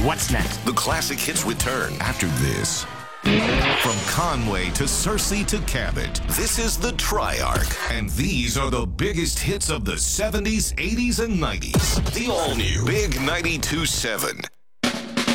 What's next? The classic hits return after this. From Conway to Searcy to Cabot, this is the Triarch. And these are the biggest hits of the 70s, 80s, and 90s. The all-new Big 92.7.